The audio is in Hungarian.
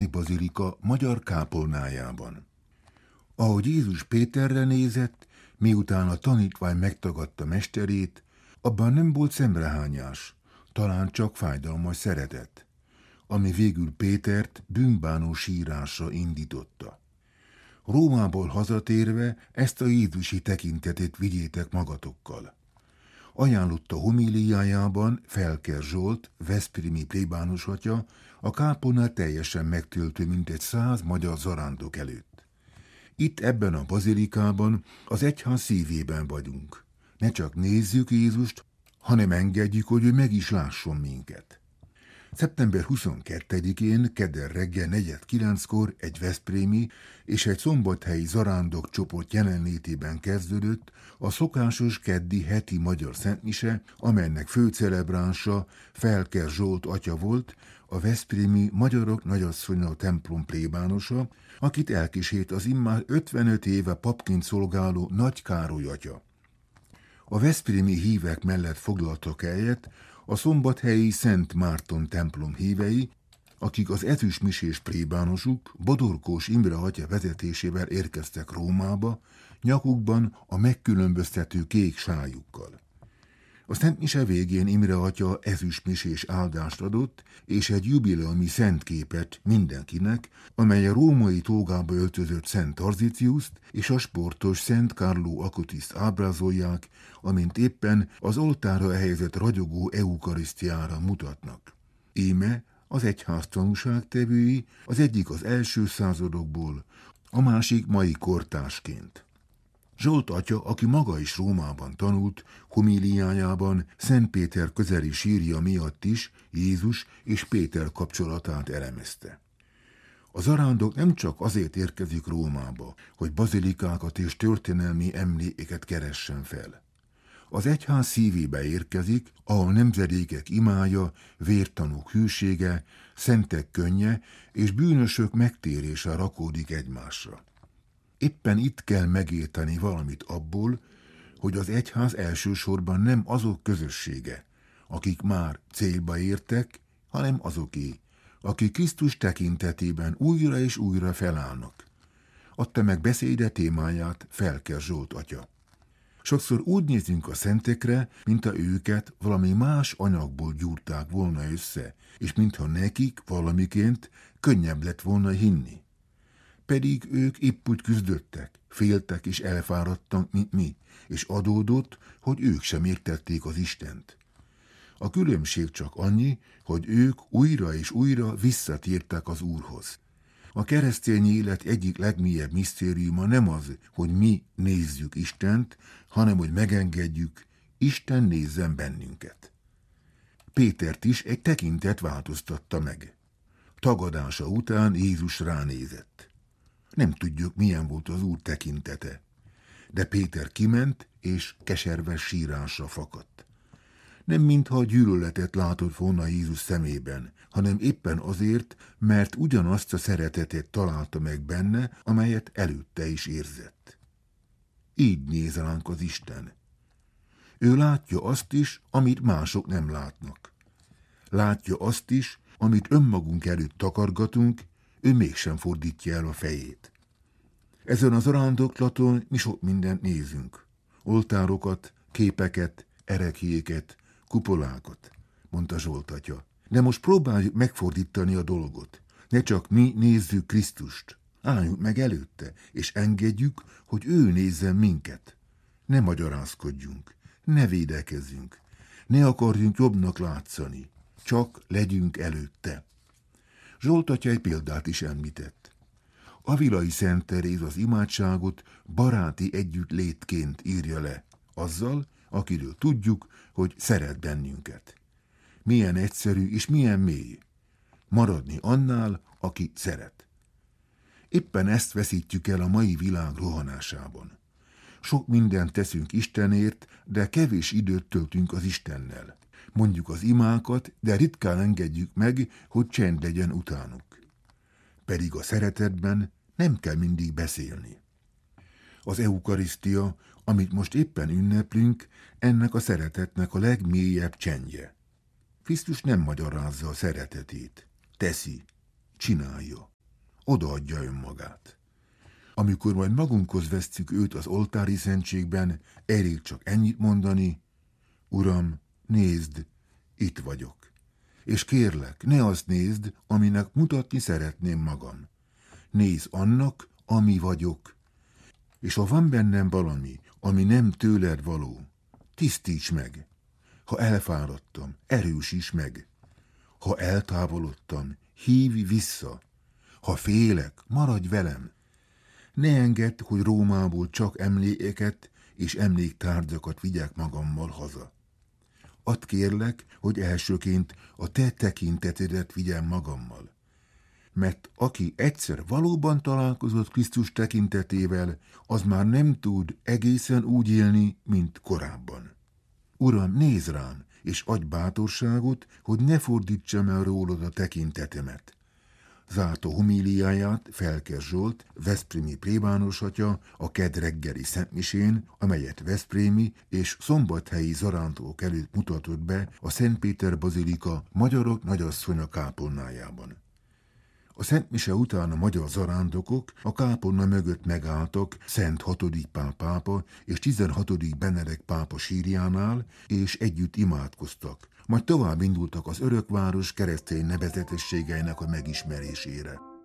Marti bazilika magyar kápolnájában. Ahogy Jézus Péterre nézett, miután a tanítvány megtagadta mesterét, abban nem volt szemrehányás, talán csak fájdalmas szeretet, ami végül Pétert bűnbánó sírásra indította. Rómából hazatérve ezt a jézusi tekintetét vigyétek magatokkal. Ajánlotta homíliájában Felker Zsolt, veszprémi plébános atya, a kápolnát teljesen megtöltő mintegy 100 magyar zarándok előtt. Itt ebben a bazilikában, az egyház szívében vagyunk. Ne csak nézzük Jézust, hanem engedjük, hogy ő meg is lásson minket. Szeptember 22-én, kedden reggel 8:45-kor egy veszprémi és egy szombathelyi zarándok csoport jelenlétében kezdődött a szokásos keddi heti magyar szentmise, amelynek főcelebránsa Felker Zsolt atya volt, a veszprémi Magyarok Nagyasszonya templom plébánosa, akit elkísért az immár 55 éve papként szolgáló Nagy Károly atya. A veszprémi hívek mellett foglaltak helyet a szombathelyi Szent Márton templom hívei, akik az ezüstmisés plébánosuk Bodorkós Imre atya vezetésével érkeztek Rómába, nyakukban a megkülönböztető kék sájukkal. A szentmise végén Imre atya ezüstmisés áldást adott, és egy jubileumi szentképet mindenkinek, amely a római tógába öltözött Szent Tarzitiuszt és a sportos Szent Carlo Acutiszt ábrázolják, amint éppen az oltárra helyezett ragyogó eukarisztiára mutatnak. Íme az egyház tanúságtevői, az egyik az első századokból, a másik mai kortársként. Zsolt atya, aki maga is Rómában tanult, homíliájában Szent Péter közeli sírja miatt is Jézus és Péter kapcsolatát elemezte. A zarándok nem csak azért érkezik Rómába, hogy bazilikákat és történelmi emlékeket keressen fel. Az egyház szívébe érkezik, ahol nemzedékek imája, vértanúk hűsége, szentek könnye és bűnösök megtérése rakódik egymásra. Éppen itt kell megérteni valamit abból, hogy az egyház elsősorban nem azok közössége, akik már célba értek, hanem azoké, akik Krisztus tekintetében újra és újra felállnak. Adta meg beszéde témáját Felker Zsolt atya. Sokszor úgy nézünk a szentekre, mintha őket valami más anyagból gyúrták volna össze, és mintha nekik valamiként könnyebb lett volna hinni. Pedig ők épp úgy küzdöttek, féltek és elfáradtak, mint mi, és adódott, hogy ők sem értették az Istent. A különbség csak annyi, hogy ők újra és újra visszatértek az Úrhoz. A keresztény élet egyik legmélyebb misztériuma nem az, hogy mi nézzük Istent, hanem hogy megengedjük, Isten nézzen bennünket. Pétert is egy tekintet változtatta meg. Tagadása után Jézus ránézett. Nem tudjuk, milyen volt az Úr tekintete, de Péter kiment, és keserves sírásra fakadt. Nem mintha gyűlöletet látott volna Jézus szemében, hanem éppen azért, mert ugyanazt a szeretetet találta meg benne, amelyet előtte is érzett. Így néz ránk az Isten. Ő látja azt is, amit mások nem látnak. Látja azt is, amit önmagunk előtt takargatunk, ő mégsem fordítja el a fejét. Ezen az zarándoklaton mi sok mindent nézünk. Oltárokat, képeket, ereklyéket, kupolákat, mondta Zsolt atya. De most próbáljuk megfordítani a dolgot. Ne csak mi nézzük Krisztust. Álljunk meg előtte, és engedjük, hogy ő nézzen minket. Ne magyarázkodjunk, ne védekezzünk, ne akarjunk jobbnak látszani. Csak legyünk előtte. Zsolt atya egy példát is említett. Avilai Szent Teréz az imádságot baráti együttlétként írja le, azzal, akiről tudjuk, hogy szeret bennünket. Milyen egyszerű és milyen mély. Maradni annál, aki szeret. Éppen ezt veszítjük el a mai világ rohanásában. Sok mindent teszünk Istenért, de kevés időt töltünk az Istennel. Mondjuk az imákat, de ritkán engedjük meg, hogy csend legyen utánuk. Pedig a szeretetben nem kell mindig beszélni. Az eukarisztia, amit most éppen ünneplünk, ennek a szeretetnek a legmélyebb csendje. Krisztus nem magyarázza a szeretetét. Teszi, csinálja. odaadja önmagát. Amikor majd magunkhoz vesszük őt az oltári szentségben, elég csak ennyit mondani: Uram, nézd, itt vagyok. És kérlek, ne azt nézd, aminek mutatni szeretném magam. Nézz annak, ami vagyok. És ha van bennem valami, ami nem tőled való, tisztíts meg. Ha elfáradtam, erősíts meg. Ha eltávolodtam, hívj vissza. Ha félek, maradj velem. Ne engedd, hogy Rómából csak emlékeket és emléktárgyakat vigyek magammal haza. Add kérlek, hogy elsőként a te tekintetedet vigyem magammal. Mert aki egyszer valóban találkozott Krisztus tekintetével, az már nem tud egészen úgy élni, mint korábban. Uram, nézz rám, és adj bátorságot, hogy ne fordítsam el rólad a tekintetemet. Zárta homíliáját Felkes Zsolt, veszprémi plébános atya a kedd reggeli szentmisén, amelyet veszprémi és szombathelyi zarántók előtt mutatott be a Szent Péter bazilika Magyarok Nagyasszonya kápolnájában. A szentmise után a magyar zarándokok a kápolna mögött megálltak Szent 6. Pál pápa és 16. Benedek pápa sírjánál, és együtt imádkoztak, majd tovább indultak az örökváros keresztény nevezetességeinek a megismerésére.